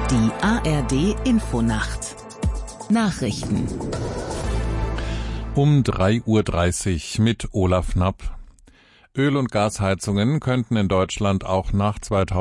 Die ARD Infonacht. Nachrichten. Um 3:30 Uhr mit Olaf Knapp. Öl- und Gasheizungen könnten in Deutschland auch nach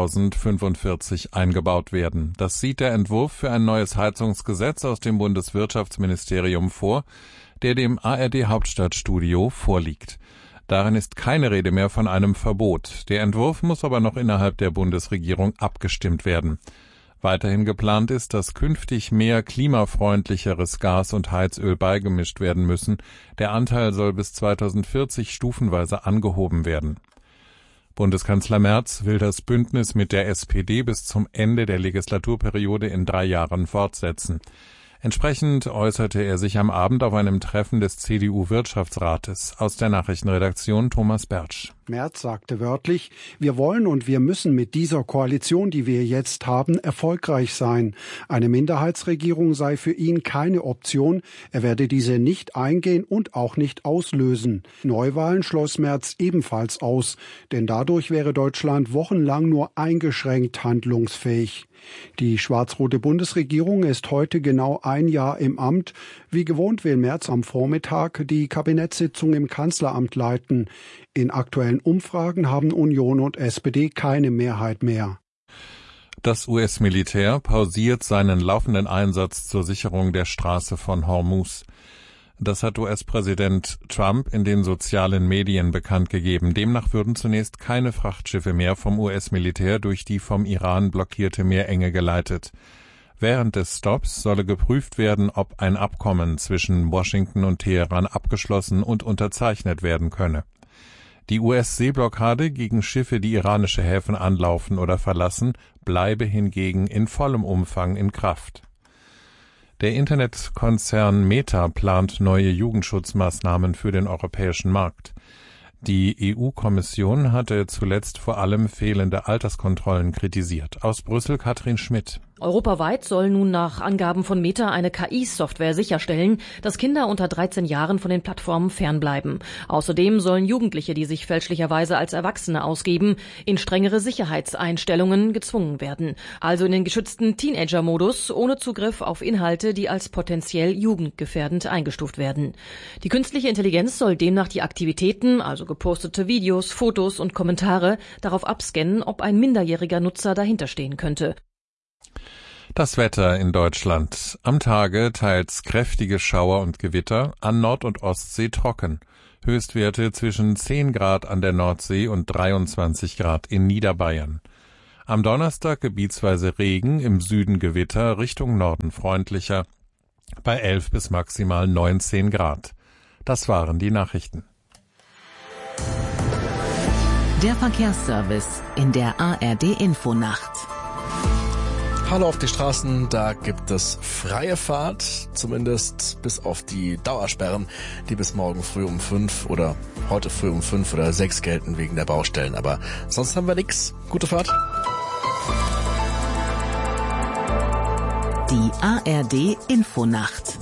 2045 eingebaut werden. Das sieht der Entwurf für ein neues Heizungsgesetz aus dem Bundeswirtschaftsministerium vor, der dem ARD Hauptstadtstudio vorliegt. Darin ist keine Rede mehr von einem Verbot. Der Entwurf muss aber noch innerhalb der Bundesregierung abgestimmt werden. Weiterhin geplant ist, dass künftig mehr klimafreundlicheres Gas und Heizöl beigemischt werden müssen. Der Anteil soll bis 2040 stufenweise angehoben werden. Bundeskanzler Merz will das Bündnis mit der SPD bis zum Ende der Legislaturperiode in 3 Jahren fortsetzen. Entsprechend äußerte er sich am Abend auf einem Treffen des CDU-Wirtschaftsrates. Aus der Nachrichtenredaktion Thomas Bertsch. Merz sagte wörtlich, wir wollen und wir müssen mit dieser Koalition, die wir jetzt haben, erfolgreich sein. Eine Minderheitsregierung sei für ihn keine Option. Er werde diese nicht eingehen und auch nicht auslösen. Neuwahlen schloss Merz ebenfalls aus, denn dadurch wäre Deutschland wochenlang nur eingeschränkt handlungsfähig. Die schwarz-rote Bundesregierung ist heute genau 1 Jahr im Amt. Wie gewohnt will Merz am Vormittag die Kabinettssitzung im Kanzleramt leiten. In aktuellen Umfragen haben Union und SPD keine Mehrheit mehr. Das US-Militär pausiert seinen laufenden Einsatz zur Sicherung der Straße von Hormuz. Das hat US-Präsident Trump in den sozialen Medien bekannt gegeben. Demnach würden zunächst keine Frachtschiffe mehr vom US-Militär durch die vom Iran blockierte Meerenge geleitet. Während des Stopps solle geprüft werden, ob ein Abkommen zwischen Washington und Teheran abgeschlossen und unterzeichnet werden könne. Die US-Seeblockade gegen Schiffe, die iranische Häfen anlaufen oder verlassen, bleibe hingegen in vollem Umfang in Kraft. Der Internetkonzern Meta plant neue Jugendschutzmaßnahmen für den europäischen Markt. Die EU-Kommission hatte zuletzt vor allem fehlende Alterskontrollen kritisiert. Aus Brüssel Katrin Schmidt. Europaweit soll nun nach Angaben von Meta eine KI-Software sicherstellen, dass Kinder unter 13 Jahren von den Plattformen fernbleiben. Außerdem sollen Jugendliche, die sich fälschlicherweise als Erwachsene ausgeben, in strengere Sicherheitseinstellungen gezwungen werden. Also in den geschützten Teenager-Modus, ohne Zugriff auf Inhalte, die als potenziell jugendgefährdend eingestuft werden. Die künstliche Intelligenz soll demnach die Aktivitäten, also gepostete Videos, Fotos und Kommentare, darauf abscannen, ob ein minderjähriger Nutzer dahinterstehen könnte. Das Wetter in Deutschland. Am Tage teils kräftige Schauer und Gewitter, an Nord- und Ostsee trocken. Höchstwerte zwischen 10 Grad an der Nordsee und 23 Grad in Niederbayern. Am Donnerstag gebietsweise Regen, im Süden Gewitter, Richtung Norden freundlicher, bei 11 bis maximal 19 Grad. Das waren die Nachrichten. Der Verkehrsservice in der ARD Infonacht. Hallo auf die Straßen, da gibt es freie Fahrt, zumindest bis auf die Dauersperren, die bis morgen früh um 5 oder heute früh um 5 oder 6 gelten wegen der Baustellen. Aber sonst haben wir nichts. Gute Fahrt. Die ARD Infonacht.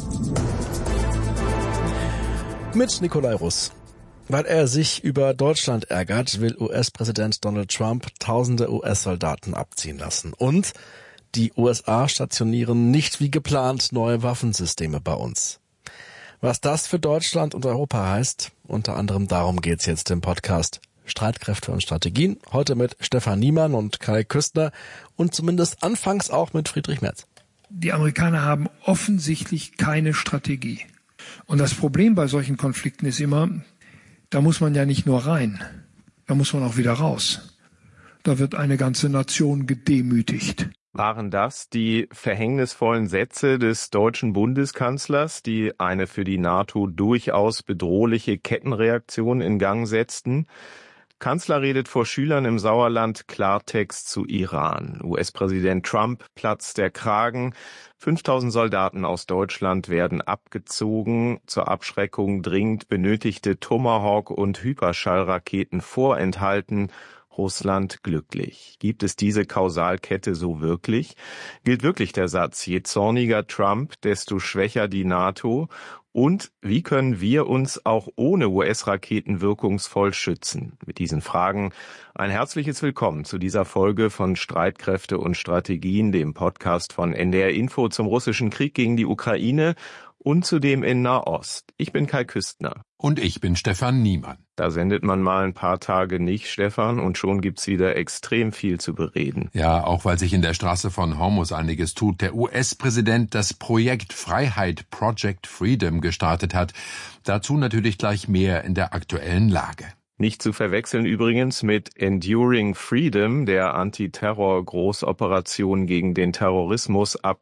Mit Nikolai Russ. Weil er sich über Deutschland ärgert, will US-Präsident Donald Trump tausende US-Soldaten abziehen lassen. Und die USA stationieren nicht wie geplant neue Waffensysteme bei uns. Was das für Deutschland und Europa heißt, unter anderem darum geht's jetzt im Podcast Streitkräfte und Strategien. Heute mit Stefan Niemann und Kai Küstner und zumindest anfangs auch mit Friedrich Merz. Die Amerikaner haben offensichtlich keine Strategie. Und das Problem bei solchen Konflikten ist immer, da muss man ja nicht nur rein, da muss man auch wieder raus. Da wird eine ganze Nation gedemütigt. Waren das die verhängnisvollen Sätze des deutschen Bundeskanzlers, die eine für die NATO durchaus bedrohliche Kettenreaktion in Gang setzten? Kanzler redet vor Schülern im Sauerland Klartext zu Iran. US-Präsident Trump platzt der Kragen. 5000 Soldaten aus Deutschland werden abgezogen. Zur Abschreckung dringend benötigte Tomahawk- und Hyperschallraketen vorenthalten. Russland glücklich. Gibt es diese Kausalkette so wirklich? Gilt wirklich der Satz, je zorniger Trump, desto schwächer die NATO? Und wie können wir uns auch ohne US-Raketen wirkungsvoll schützen? Mit diesen Fragen ein herzliches Willkommen zu dieser Folge von Streitkräfte und Strategien, dem Podcast von NDR Info zum russischen Krieg gegen die Ukraine und zudem in Nahost. Ich bin Kai Küstner. Und ich bin Stefan Niemann. Da sendet man mal ein paar Tage nicht, Stefan, und schon gibt's wieder extrem viel zu bereden. Ja, auch weil sich in der Straße von Hormuz einiges tut. Der US-Präsident das Projekt Freiheit, Project Freedom, gestartet hat. Dazu natürlich gleich mehr in der aktuellen Lage. Nicht zu verwechseln übrigens mit Enduring Freedom, der Antiterror-Großoperation gegen den Terrorismus ab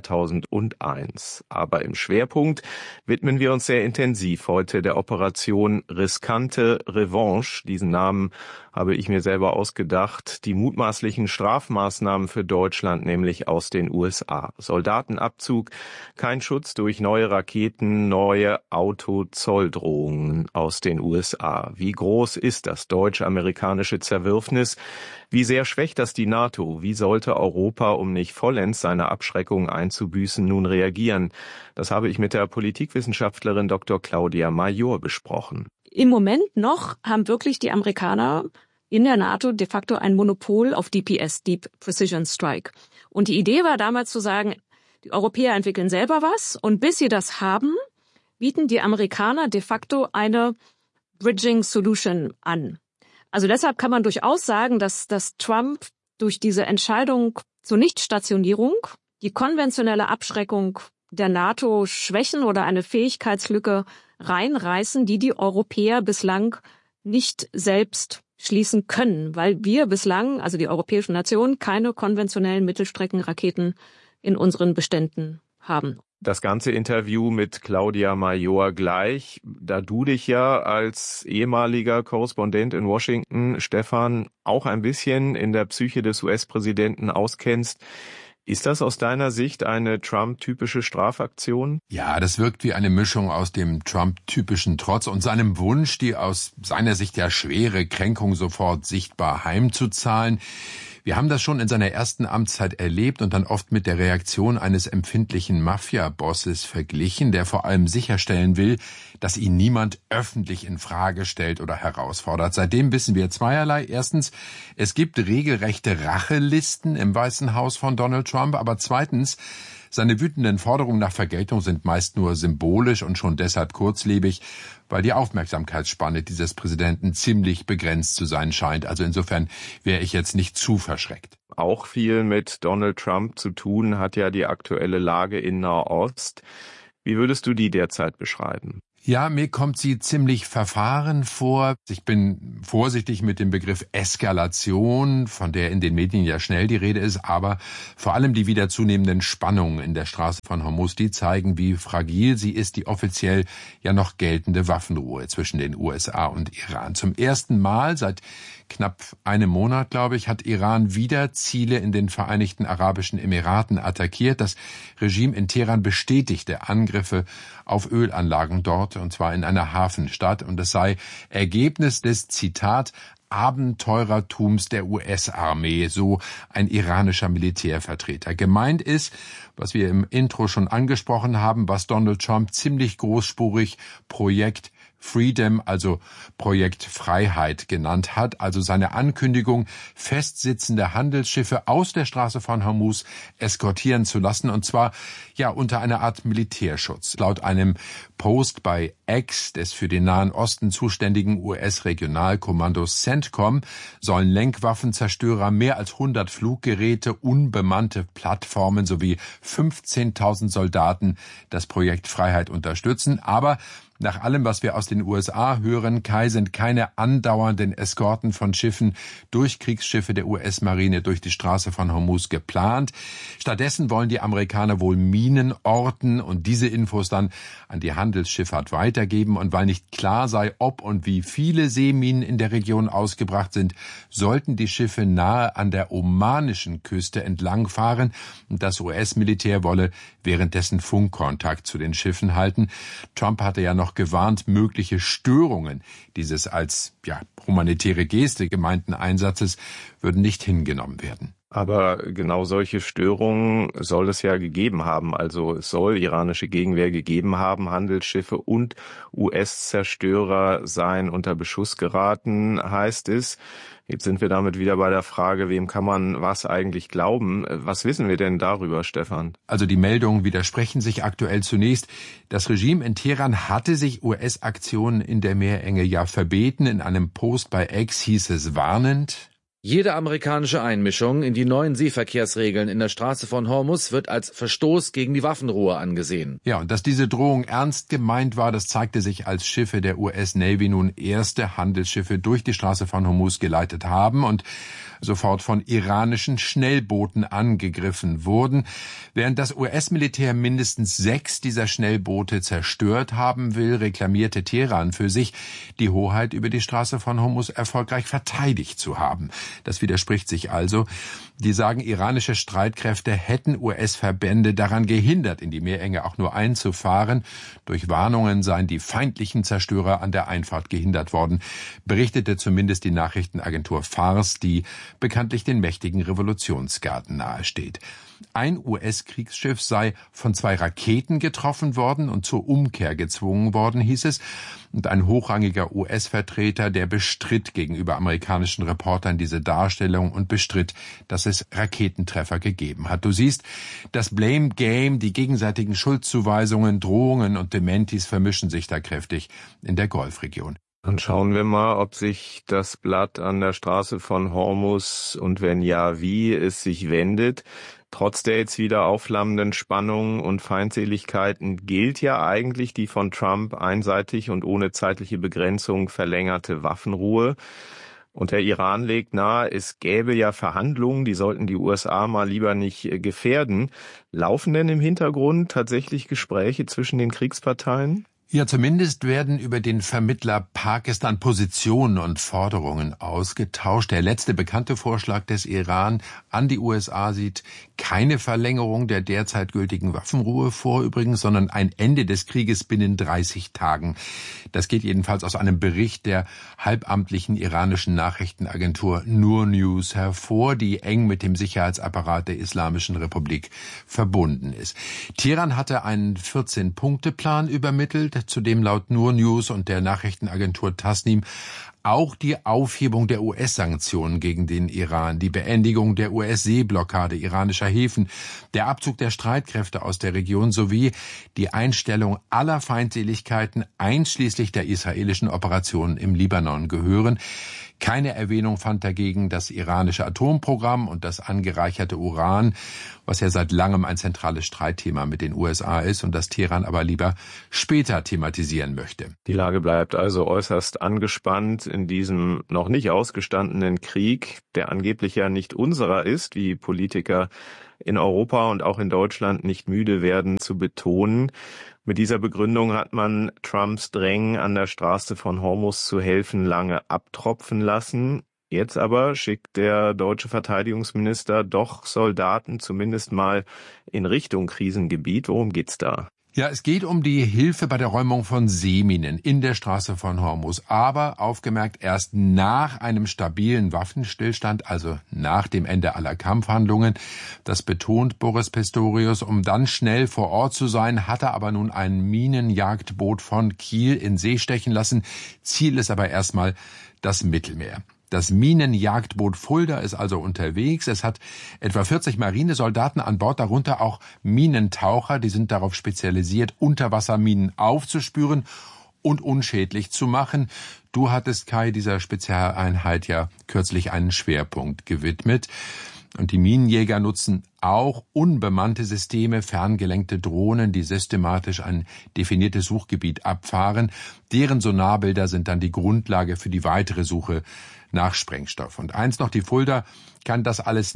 2001. Aber im Schwerpunkt widmen wir uns sehr intensiv heute der Operation Riskante Revanche. Diesen Namen habe ich mir selber ausgedacht. Die mutmaßlichen Strafmaßnahmen für Deutschland, nämlich aus den USA. Soldatenabzug, kein Schutz durch neue Raketen, neue Autozolldrohungen aus den USA. Wie groß ist das deutsch-amerikanische Zerwürfnis? Wie sehr schwächt das die NATO? Wie sollte Europa, um nicht vollends seine Abschreckung einzubüßen, nun reagieren? Das habe ich mit der Politikwissenschaftlerin Dr. Claudia Major besprochen. Im Moment noch haben wirklich die Amerikaner in der NATO de facto ein Monopol auf DPS, Deep Precision Strike. Und die Idee war damals zu sagen, die Europäer entwickeln selber was und bis sie das haben, bieten die Amerikaner de facto eine Bridging Solution an. Also deshalb kann man durchaus sagen, dass Trump durch diese Entscheidung zur Nichtstationierung die konventionelle Abschreckung der NATO schwächen oder eine Fähigkeitslücke reinreißen, die Europäer bislang nicht selbst schließen können, weil wir bislang, also die europäischen Nationen, keine konventionellen Mittelstreckenraketen in unseren Beständen haben. Das ganze Interview mit Claudia Major gleich, da du dich ja als ehemaliger Korrespondent in Washington, Stefan, auch ein bisschen in der Psyche des US-Präsidenten auskennst. Ist das aus deiner Sicht eine Trump-typische Strafaktion? Ja, das wirkt wie eine Mischung aus dem Trump-typischen Trotz und seinem Wunsch, die aus seiner Sicht ja schwere Kränkung sofort sichtbar heimzuzahlen. Wir haben das schon in seiner ersten Amtszeit erlebt und dann oft mit der Reaktion eines empfindlichen Mafia-Bosses verglichen, der vor allem sicherstellen will, dass ihn niemand öffentlich in Frage stellt oder herausfordert. Seitdem wissen wir zweierlei. Erstens, es gibt regelrechte Rachelisten im Weißen Haus von Donald Trump, aber zweitens, seine wütenden Forderungen nach Vergeltung sind meist nur symbolisch und schon deshalb kurzlebig, weil die Aufmerksamkeitsspanne dieses Präsidenten ziemlich begrenzt zu sein scheint. Also insofern wäre ich jetzt nicht zu verschreckt. Auch viel mit Donald Trump zu tun hat ja die aktuelle Lage in Nahost. Wie würdest du die derzeit beschreiben? Ja, mir kommt sie ziemlich verfahren vor. Ich bin vorsichtig mit dem Begriff Eskalation, von der in den Medien ja schnell die Rede ist, aber vor allem die wieder zunehmenden Spannungen in der Straße von Hormuz, die zeigen, wie fragil sie ist, die offiziell ja noch geltende Waffenruhe zwischen den USA und Iran. Zum ersten Mal seit knapp einem Monat, glaube ich, hat Iran wieder Ziele in den Vereinigten Arabischen Emiraten attackiert. Das Regime in Teheran bestätigte Angriffe auf Ölanlagen dort, und zwar in einer Hafenstadt. Und es sei Ergebnis des, Zitat, Abenteurertums der US-Armee, so ein iranischer Militärvertreter. Gemeint ist, was wir im Intro schon angesprochen haben, was Donald Trump ziemlich großspurig Projekt Freedom, also Projekt Freiheit genannt hat, also seine Ankündigung, festsitzende Handelsschiffe aus der Straße von Hormuz eskortieren zu lassen, und zwar ja unter einer Art Militärschutz. Laut einem Post bei X des für den Nahen Osten zuständigen US-Regionalkommandos CENTCOM sollen Lenkwaffenzerstörer, mehr als 100 Fluggeräte, unbemannte Plattformen sowie 15.000 Soldaten das Projekt Freiheit unterstützen, aber nach allem, was wir aus den USA hören, Kai, sind keine andauernden Eskorten von Schiffen durch Kriegsschiffe der US-Marine durch die Straße von Hormuz geplant. Stattdessen wollen die Amerikaner wohl Minen orten und diese Infos dann an die Hand Handelsschifffahrt weitergeben und weil nicht klar sei, ob und wie viele Seeminen in der Region ausgebracht sind, sollten die Schiffe nahe an der omanischen Küste entlangfahren und das US-Militär wolle währenddessen Funkkontakt zu den Schiffen halten. Trump hatte ja noch gewarnt, mögliche Störungen dieses als humanitäre Geste gemeinten Einsatzes würden nicht hingenommen werden. Aber genau solche Störungen soll es ja gegeben haben. Also es soll iranische Gegenwehr gegeben haben. Handelsschiffe und US-Zerstörer seien unter Beschuss geraten, heißt es. Jetzt sind wir damit wieder bei der Frage, wem kann man was eigentlich glauben? Was wissen wir denn darüber, Stefan? Also die Meldungen widersprechen sich aktuell zunächst. Das Regime in Teheran hatte sich US-Aktionen in der Meerenge ja verbeten. In einem Post bei X hieß es warnend: Jede amerikanische Einmischung in die neuen Seeverkehrsregeln in der Straße von Hormuz wird als Verstoß gegen die Waffenruhe angesehen. Ja, und dass diese Drohung ernst gemeint war, das zeigte sich, als Schiffe der US Navy nun erste Handelsschiffe durch die Straße von Hormuz geleitet haben und sofort von iranischen Schnellbooten angegriffen wurden. Während das US-Militär mindestens 6 dieser Schnellboote zerstört haben will, reklamierte Teheran für sich, die Hoheit über die Straße von Hormuz erfolgreich verteidigt zu haben. Das widerspricht sich also. Die sagen, iranische Streitkräfte hätten US-Verbände daran gehindert, in die Meerenge auch nur einzufahren. Durch Warnungen seien die feindlichen Zerstörer an der Einfahrt gehindert worden, berichtete zumindest die Nachrichtenagentur Fars, die bekanntlich den mächtigen Revolutionsgarden nahesteht. Ein US-Kriegsschiff sei von 2 Raketen getroffen worden und zur Umkehr gezwungen worden, hieß es. Und ein hochrangiger US-Vertreter, der bestritt gegenüber amerikanischen Reportern diese Darstellung und bestritt, dass es Raketentreffer gegeben hat. Du siehst, das Blame Game, die gegenseitigen Schuldzuweisungen, Drohungen und Dementis vermischen sich da kräftig in der Golfregion. Dann schauen wir mal, ob sich das Blatt an der Straße von Hormuz und wenn ja, wie es sich wendet. Trotz der jetzt wieder aufflammenden Spannungen und Feindseligkeiten gilt ja eigentlich die von Trump einseitig und ohne zeitliche Begrenzung verlängerte Waffenruhe. Und der Iran legt nahe, es gäbe ja Verhandlungen, die sollten die USA mal lieber nicht gefährden. Laufen denn im Hintergrund tatsächlich Gespräche zwischen den Kriegsparteien? Ja, zumindest werden über den Vermittler Pakistan Positionen und Forderungen ausgetauscht. Der letzte bekannte Vorschlag des Iran an die USA sieht keine Verlängerung der derzeit gültigen Waffenruhe vor übrigens, sondern ein Ende des Krieges binnen 30 Tagen. Das geht jedenfalls aus einem Bericht der halbamtlichen iranischen Nachrichtenagentur Noor News hervor, die eng mit dem Sicherheitsapparat der Islamischen Republik verbunden ist. Teheran hatte einen 14-Punkte-Plan übermittelt, zu dem laut Noor News und der Nachrichtenagentur Tasnim auch die Aufhebung der US-Sanktionen gegen den Iran, die Beendigung der US-Seeblockade iranischer Häfen, der Abzug der Streitkräfte aus der Region sowie die Einstellung aller Feindseligkeiten einschließlich der israelischen Operationen im Libanon gehören. Keine Erwähnung fand dagegen das iranische Atomprogramm und das angereicherte Uran, was ja seit langem ein zentrales Streitthema mit den USA ist und das Teheran aber lieber später thematisieren möchte. Die Lage bleibt also äußerst angespannt in diesem noch nicht ausgestandenen Krieg, der angeblich ja nicht unserer ist, wie Politiker in Europa und auch in Deutschland nicht müde werden zu betonen. Mit dieser Begründung hat man Trumps Drängen, an der Straße von Hormuz zu helfen, lange abtropfen lassen. Jetzt aber schickt der deutsche Verteidigungsminister doch Soldaten zumindest mal in Richtung Krisengebiet. Worum geht's da? Ja, es geht um die Hilfe bei der Räumung von Seeminen in der Straße von Hormuz, aber aufgemerkt erst nach einem stabilen Waffenstillstand, also nach dem Ende aller Kampfhandlungen. Das betont Boris Pistorius. Um dann schnell vor Ort zu sein, hat er aber nun ein Minenjagdboot von Kiel in See stechen lassen. Ziel ist aber erstmal das Mittelmeer. Das Minenjagdboot Fulda ist also unterwegs. Es hat etwa 40 Marinesoldaten an Bord, darunter auch Minentaucher. Die sind darauf spezialisiert, Unterwasserminen aufzuspüren und unschädlich zu machen. Du hattest, Kai, dieser Spezialeinheit ja kürzlich einen Schwerpunkt gewidmet. Und die Minenjäger nutzen auch unbemannte Systeme, ferngelenkte Drohnen, die systematisch ein definiertes Suchgebiet abfahren. Deren Sonarbilder sind dann die Grundlage für die weitere Suche nach Sprengstoff. Und eins noch, die Fulda kann das alles nicht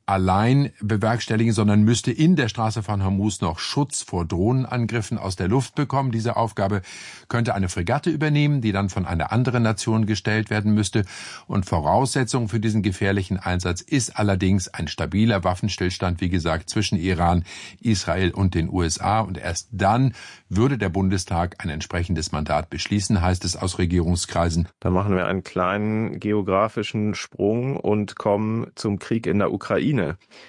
allein bewerkstelligen, sondern müsste in der Straße von Hormuz noch Schutz vor Drohnenangriffen aus der Luft bekommen. Diese Aufgabe könnte eine Fregatte übernehmen, die dann von einer anderen Nation gestellt werden müsste. Und Voraussetzung für diesen gefährlichen Einsatz ist allerdings ein stabiler Waffenstillstand, wie gesagt, zwischen Iran, Israel und den USA. Und erst dann würde der Bundestag ein entsprechendes Mandat beschließen, heißt es aus Regierungskreisen. Da machen wir einen kleinen geografischen Sprung und kommen zum Krieg in der Ukraine.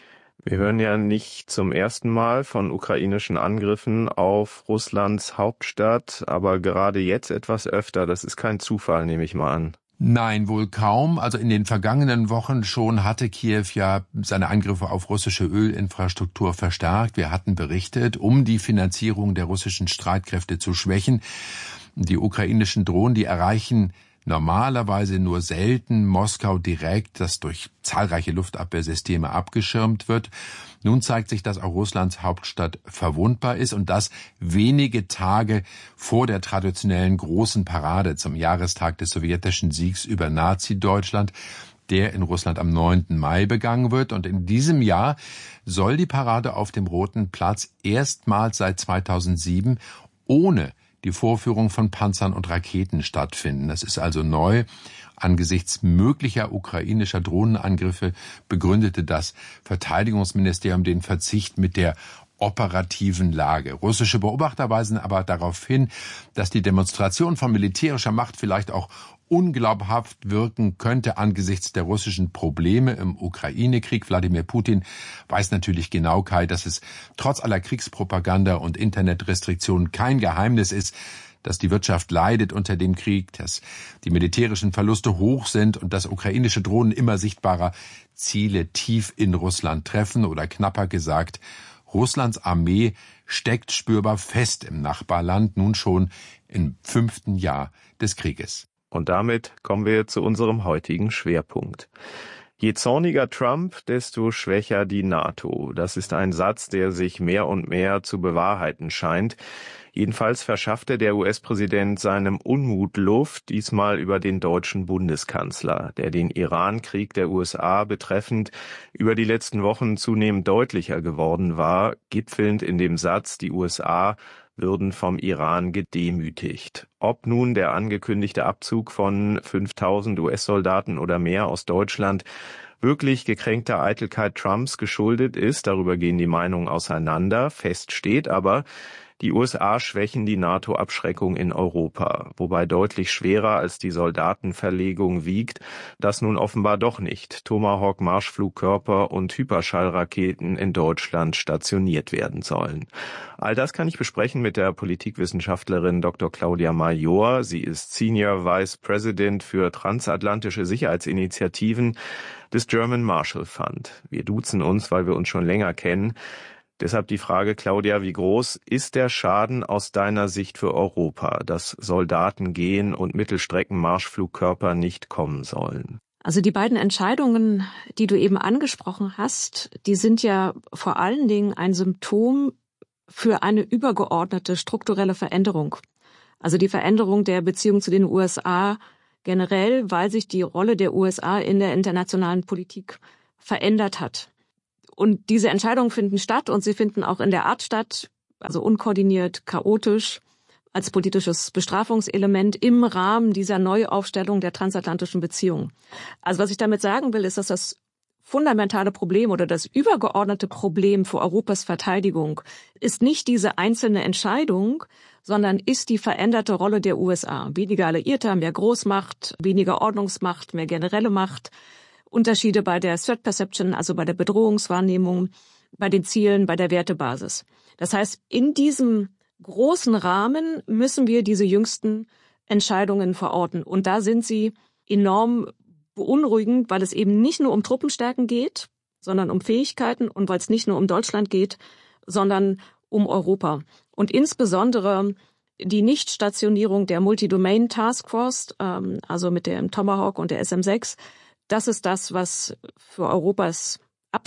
Wir hören ja nicht zum ersten Mal von ukrainischen Angriffen auf Russlands Hauptstadt, aber gerade jetzt etwas öfter. Das ist kein Zufall, nehme ich mal an. Nein, wohl kaum. Also in den vergangenen Wochen schon hatte Kiew ja seine Angriffe auf russische Ölinfrastruktur verstärkt. Wir hatten berichtet, um die Finanzierung der russischen Streitkräfte zu schwächen. Die ukrainischen Drohnen, die erreichen normalerweise nur selten Moskau direkt, das durch zahlreiche Luftabwehrsysteme abgeschirmt wird. Nun zeigt sich, dass auch Russlands Hauptstadt verwundbar ist und das wenige Tage vor der traditionellen großen Parade zum Jahrestag des sowjetischen Siegs über Nazi-Deutschland, der in Russland am 9. Mai begangen wird. Und in diesem Jahr soll die Parade auf dem Roten Platz erstmals seit 2007 ohne die Vorführung von Panzern und Raketen stattfinden. Das ist also neu. Angesichts möglicher ukrainischer Drohnenangriffe begründete das Verteidigungsministerium den Verzicht mit der operativen Lage. Russische Beobachter weisen aber darauf hin, dass die Demonstration von militärischer Macht vielleicht auch unglaubhaft wirken könnte angesichts der russischen Probleme im Ukraine-Krieg. Wladimir Putin weiß natürlich genau, Kai, dass es trotz aller Kriegspropaganda und Internetrestriktionen kein Geheimnis ist, dass die Wirtschaft leidet unter dem Krieg, dass die militärischen Verluste hoch sind und dass ukrainische Drohnen immer sichtbarer Ziele tief in Russland treffen oder knapper gesagt, Russlands Armee steckt spürbar fest im Nachbarland, nun schon im 5. Jahr des Krieges. Und damit kommen wir zu unserem heutigen Schwerpunkt. Je zorniger Trump, desto schwächer die NATO. Das ist ein Satz, der sich mehr und mehr zu bewahrheiten scheint. Jedenfalls verschaffte der US-Präsident seinem Unmut Luft, diesmal über den deutschen Bundeskanzler, der den Iran-Krieg der USA betreffend über die letzten Wochen zunehmend deutlicher geworden war, gipfelnd in dem Satz, die USA würden vom Iran gedemütigt. Ob nun der angekündigte Abzug von 5.000 US-Soldaten oder mehr aus Deutschland wirklich gekränkter Eitelkeit Trumps geschuldet ist, darüber gehen die Meinungen auseinander. Fest steht aber, die USA schwächen die NATO-Abschreckung in Europa, wobei deutlich schwerer als die Soldatenverlegung wiegt, das nun offenbar doch nicht Tomahawk-Marschflugkörper und Hyperschallraketen in Deutschland stationiert werden sollen. All das kann ich besprechen mit der Politikwissenschaftlerin Dr. Claudia Major. Sie ist Senior Vice President für transatlantische Sicherheitsinitiativen des German Marshall Fund. Wir duzen uns, weil wir uns schon länger kennen. Deshalb die Frage, Claudia, wie groß ist der Schaden aus deiner Sicht für Europa, dass Soldaten gehen und Mittelstreckenmarschflugkörper nicht kommen sollen? Also die beiden Entscheidungen, die du eben angesprochen hast, die sind ja vor allen Dingen ein Symptom für eine übergeordnete strukturelle Veränderung. Also die Veränderung der Beziehung zu den USA generell, weil sich die Rolle der USA in der internationalen Politik verändert hat. Und diese Entscheidungen finden statt und sie finden auch in der Art statt, also unkoordiniert, chaotisch, als politisches Bestrafungselement im Rahmen dieser Neuaufstellung der transatlantischen Beziehungen. Also was ich damit sagen will, ist, dass das fundamentale Problem oder das übergeordnete Problem für Europas Verteidigung ist nicht diese einzelne Entscheidung, sondern ist die veränderte Rolle der USA. Weniger Alliierter, mehr Großmacht, weniger Ordnungsmacht, mehr generelle Macht. Unterschiede bei der Threat Perception, also bei der Bedrohungswahrnehmung, bei den Zielen, bei der Wertebasis. Das heißt, in diesem großen Rahmen müssen wir diese jüngsten Entscheidungen verorten. Und da sind sie enorm beunruhigend, weil es eben nicht nur um Truppenstärken geht, sondern um Fähigkeiten und weil es nicht nur um Deutschland geht, sondern um Europa. Und insbesondere die Nichtstationierung der Multi-Domain Task Force, also mit dem Tomahawk und der SM-6, das ist das, was für Europas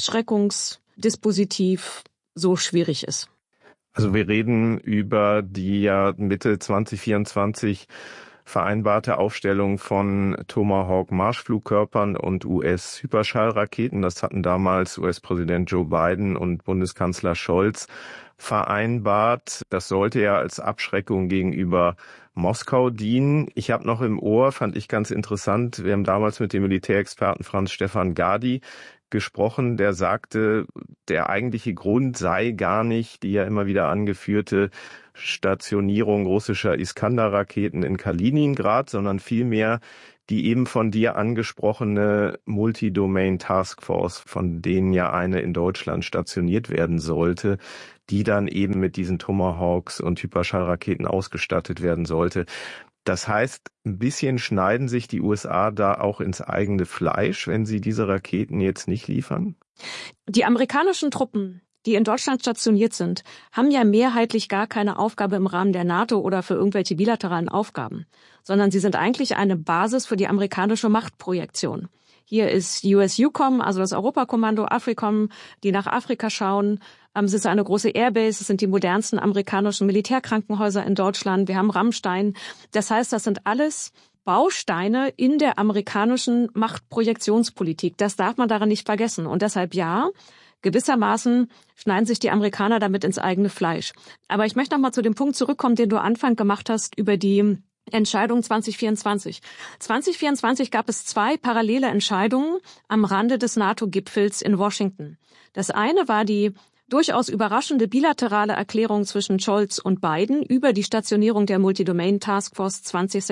Abschreckungsdispositiv so schwierig ist. Also wir reden über die ja Mitte 2024 vereinbarte Aufstellung von Tomahawk-Marschflugkörpern und US-Hyperschallraketen. Das hatten damals US-Präsident Joe Biden und Bundeskanzler Scholz vereinbart. Das sollte ja als Abschreckung gegenüber Moskau dienen. Ich habe noch im Ohr, fand ich ganz interessant, wir haben damals mit dem Militärexperten Franz-Stefan Gadi gesprochen, der sagte, der eigentliche Grund sei gar nicht die ja immer wieder angeführte Stationierung russischer Iskander-Raketen in Kaliningrad, sondern vielmehr die eben von dir angesprochene Multi-Domain-Taskforce, von denen ja eine in Deutschland stationiert werden sollte, die dann eben mit diesen Tomahawks und Hyperschallraketen ausgestattet werden sollte. Das heißt, ein bisschen schneiden sich die USA da auch ins eigene Fleisch, wenn sie diese Raketen jetzt nicht liefern? Die amerikanischen Truppen, die in Deutschland stationiert sind, haben ja mehrheitlich gar keine Aufgabe im Rahmen der NATO oder für irgendwelche bilateralen Aufgaben, sondern sie sind eigentlich eine Basis für die amerikanische Machtprojektion. Hier ist US-EUCOM, also das Europakommando, AFRICOM, die nach Afrika schauen. Es ist eine große Airbase, es sind die modernsten amerikanischen Militärkrankenhäuser in Deutschland. Wir haben Rammstein. Das heißt, das sind alles Bausteine in der amerikanischen Machtprojektionspolitik. Das darf man daran nicht vergessen. Und deshalb ja, gewissermaßen schneiden sich die Amerikaner damit ins eigene Fleisch. Aber ich möchte noch mal zu dem Punkt zurückkommen, den du Anfang gemacht hast über die Entscheidung 2024. 2024 gab es 2 parallele Entscheidungen am Rande des NATO-Gipfels in Washington. Das eine war die durchaus überraschende bilaterale Erklärung zwischen Scholz und Biden über die Stationierung der Multi-Domain-Taskforce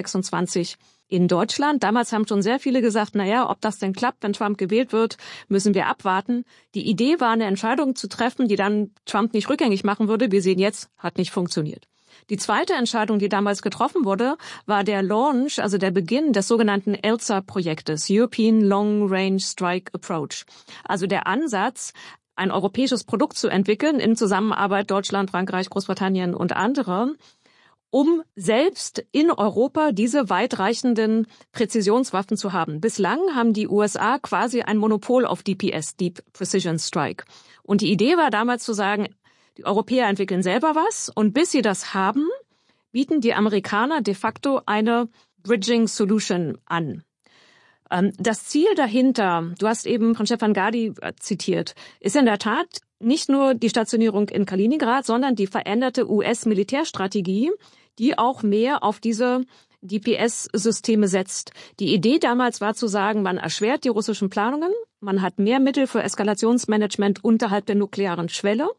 2026 in Deutschland. Damals haben schon sehr viele gesagt, ob das denn klappt, wenn Trump gewählt wird, müssen wir abwarten. Die Idee war, eine Entscheidung zu treffen, die dann Trump nicht rückgängig machen würde. Wir sehen jetzt, hat nicht funktioniert. Die zweite Entscheidung, die damals getroffen wurde, war der Launch, also der Beginn des sogenannten ELSA-Projektes, European Long Range Strike Approach. Also der Ansatz, ein europäisches Produkt zu entwickeln in Zusammenarbeit Deutschland, Frankreich, Großbritannien und andere, um selbst in Europa diese weitreichenden Präzisionswaffen zu haben. Bislang haben die USA quasi ein Monopol auf DPS, Deep Precision Strike. Und die Idee war damals zu sagen, die Europäer entwickeln selber was und bis sie das haben, bieten die Amerikaner de facto eine Bridging Solution an. Das Ziel dahinter, du hast eben von Stefan Gadi zitiert, ist in der Tat nicht nur die Stationierung in Kaliningrad, sondern die veränderte US-Militärstrategie, die auch mehr auf diese DPS-Systeme setzt. Die Idee damals war zu sagen, man erschwert die russischen Planungen, man hat mehr Mittel für Eskalationsmanagement unterhalb der nuklearen Schwelle.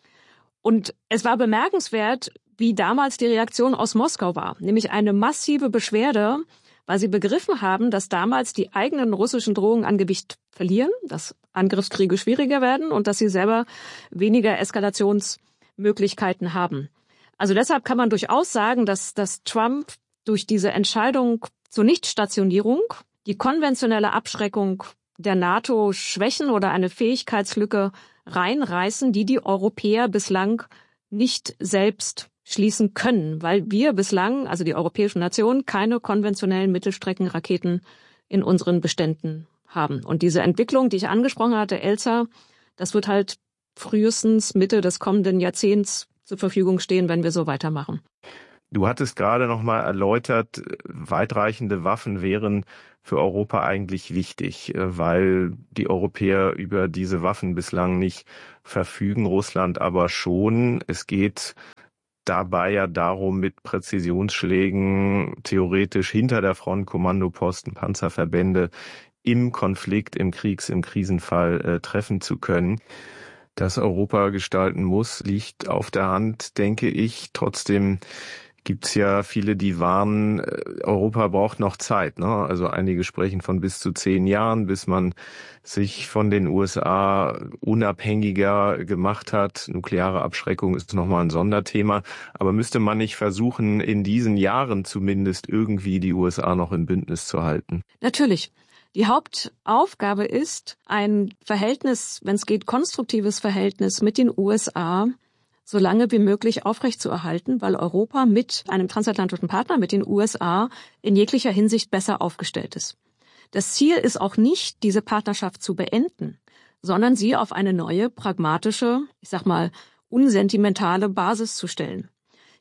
Und es war bemerkenswert, wie damals die Reaktion aus Moskau war, nämlich eine massive Beschwerde, weil sie begriffen haben, dass damals die eigenen russischen Drohungen an Gewicht verlieren, dass Angriffskriege schwieriger werden und dass sie selber weniger Eskalationsmöglichkeiten haben. Also deshalb kann man durchaus sagen, dass Trump durch diese Entscheidung zur Nichtstationierung die konventionelle Abschreckung der NATO schwächen oder eine Fähigkeitslücke reinreißen, die Europäer bislang nicht selbst schließen können, weil wir bislang, also die europäischen Nationen, keine konventionellen Mittelstreckenraketen in unseren Beständen haben. Und diese Entwicklung, die ich angesprochen hatte, ELSA, das wird halt frühestens Mitte des kommenden Jahrzehnts zur Verfügung stehen, wenn wir so weitermachen. Du hattest gerade noch mal erläutert, weitreichende Waffen wären für Europa eigentlich wichtig, weil die Europäer über diese Waffen bislang nicht verfügen, Russland aber schon. Es geht dabei ja darum, mit Präzisionsschlägen theoretisch hinter der Front Kommandoposten, Panzerverbände im Konflikt, im Krisenfall treffen zu können. Dass Europa gestalten muss, liegt auf der Hand, denke ich. Trotzdem gibt's ja viele, die warnen, Europa braucht noch Zeit, ne? Also einige sprechen von bis zu 10 Jahren, bis man sich von den USA unabhängiger gemacht hat. Nukleare Abschreckung ist nochmal ein Sonderthema. Aber müsste man nicht versuchen, in diesen Jahren zumindest irgendwie die USA noch im Bündnis zu halten? Natürlich. Die Hauptaufgabe ist, ein Verhältnis, wenn es geht, konstruktives Verhältnis mit den USA so lange wie möglich aufrechtzuerhalten, weil Europa mit einem transatlantischen Partner, mit den USA, in jeglicher Hinsicht besser aufgestellt ist. Das Ziel ist auch nicht, diese Partnerschaft zu beenden, sondern sie auf eine neue, pragmatische, unsentimentale Basis zu stellen.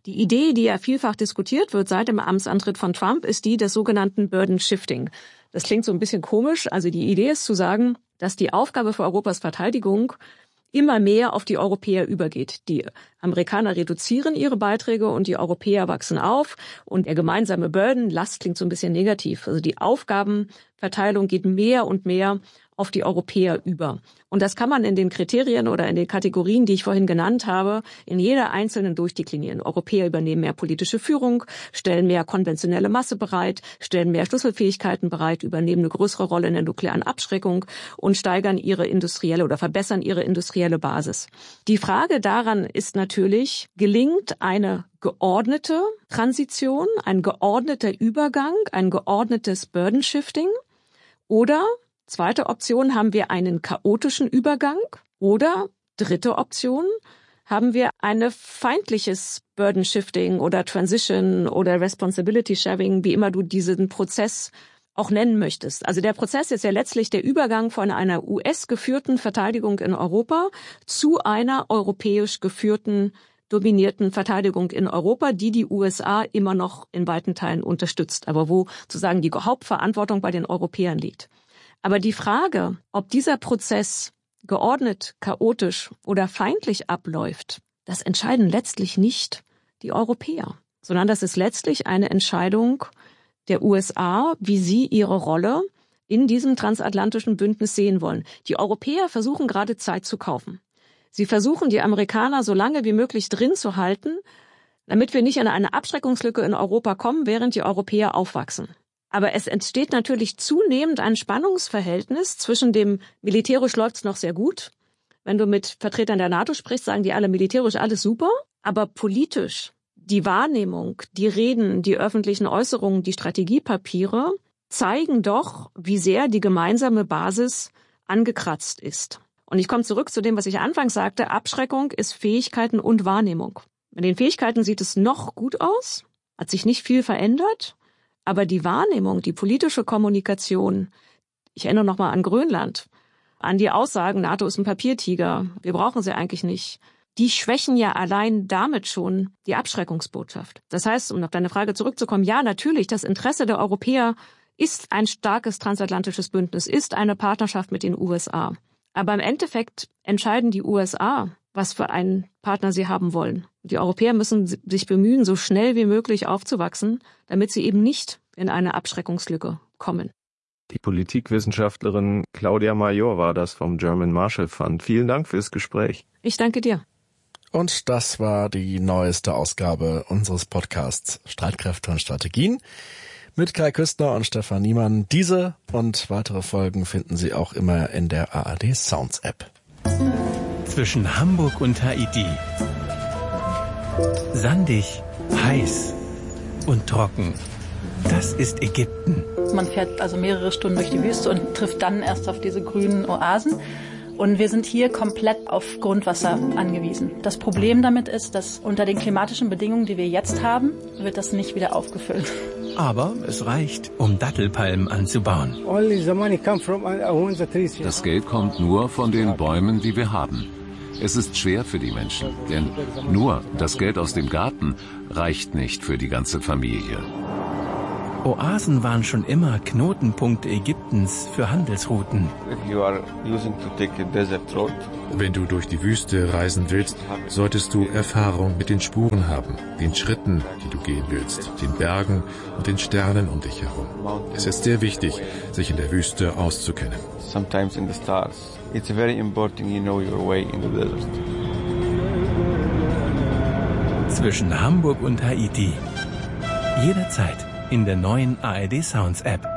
Die Idee, die ja vielfach diskutiert wird seit dem Amtsantritt von Trump, ist die des sogenannten Burden Shifting. Das klingt so ein bisschen komisch. Also die Idee ist zu sagen, dass die Aufgabe für Europas Verteidigung immer mehr auf die Europäer übergeht. Die Amerikaner reduzieren ihre Beiträge und die Europäer wachsen auf. Und der gemeinsame Burden, Last klingt so ein bisschen negativ. Also die Aufgabenverteilung geht mehr und mehr auf die Europäer über. Und das kann man in den Kriterien oder in den Kategorien, die ich vorhin genannt habe, in jeder einzelnen durchdeklinieren. Europäer übernehmen mehr politische Führung, stellen mehr konventionelle Masse bereit, stellen mehr Schlüsselfähigkeiten bereit, übernehmen eine größere Rolle in der nuklearen Abschreckung und steigern ihre industrielle oder verbessern ihre industrielle Basis. Die Frage daran ist natürlich, gelingt eine geordnete Transition, ein geordneter Übergang, ein geordnetes Burden Shifting oder zweite Option, haben wir einen chaotischen Übergang oder dritte Option, haben wir ein feindliches Burden Shifting oder Transition oder Responsibility Sharing, wie immer du diesen Prozess auch nennen möchtest. Also der Prozess ist ja letztlich der Übergang von einer US-geführten Verteidigung in Europa zu einer europäisch geführten, dominierten Verteidigung in Europa, die USA immer noch in weiten Teilen unterstützt, aber wo sozusagen die Hauptverantwortung bei den Europäern liegt. Aber die Frage, ob dieser Prozess geordnet, chaotisch oder feindlich abläuft, das entscheiden letztlich nicht die Europäer, sondern das ist letztlich eine Entscheidung der USA, wie sie ihre Rolle in diesem transatlantischen Bündnis sehen wollen. Die Europäer versuchen gerade Zeit zu kaufen. Sie versuchen, die Amerikaner so lange wie möglich drin zu halten, damit wir nicht in eine Abschreckungslücke in Europa kommen, während die Europäer aufwachsen. Aber es entsteht natürlich zunehmend ein Spannungsverhältnis zwischen dem, militärisch läuft's noch sehr gut. Wenn du mit Vertretern der NATO sprichst, sagen die alle militärisch alles super. Aber politisch, die Wahrnehmung, die Reden, die öffentlichen Äußerungen, die Strategiepapiere zeigen doch, wie sehr die gemeinsame Basis angekratzt ist. Und ich komme zurück zu dem, was ich anfangs sagte. Abschreckung ist Fähigkeiten und Wahrnehmung. Bei den Fähigkeiten sieht es noch gut aus, hat sich nicht viel verändert. Aber die Wahrnehmung, die politische Kommunikation, ich erinnere nochmal an Grönland, an die Aussagen, NATO ist ein Papiertiger, wir brauchen sie eigentlich nicht, die schwächen ja allein damit schon die Abschreckungsbotschaft. Das heißt, um auf deine Frage zurückzukommen, ja, natürlich, das Interesse der Europäer ist ein starkes transatlantisches Bündnis, ist eine Partnerschaft mit den USA. Aber im Endeffekt entscheiden die USA, was für einen Partner sie haben wollen. Die Europäer müssen sich bemühen, so schnell wie möglich aufzuwachsen, damit sie eben nicht in eine Abschreckungslücke kommen. Die Politikwissenschaftlerin Claudia Major war das vom German Marshall Fund. Vielen Dank fürs Gespräch. Ich danke dir. Und das war die neueste Ausgabe unseres Podcasts Streitkräfte und Strategien mit Kai Küstner und Stefan Niemann. Diese und weitere Folgen finden Sie auch immer in der ARD Sounds App. Zwischen Hamburg und Haiti. Sandig, heiß und trocken. Das ist Ägypten. Man fährt also mehrere Stunden durch die Wüste und trifft dann erst auf diese grünen Oasen. Und wir sind hier komplett auf Grundwasser angewiesen. Das Problem damit ist, dass unter den klimatischen Bedingungen, die wir jetzt haben, wird das nicht wieder aufgefüllt. Aber es reicht, um Dattelpalmen anzubauen. Das Geld kommt nur von den Bäumen, die wir haben. Es ist schwer für die Menschen, denn nur das Geld aus dem Garten reicht nicht für die ganze Familie. Oasen waren schon immer Knotenpunkte Ägyptens für Handelsrouten. Wenn du durch die Wüste reisen willst, solltest du Erfahrung mit den Spuren haben, den Schritten, die du gehen willst, den Bergen und den Sternen um dich herum. Es ist sehr wichtig, sich in der Wüste auszukennen. Sometimes in the stars. It's very important you know your way in the desert. Zwischen Hamburg und Haiti. Jederzeit in der neuen ARD Sounds App.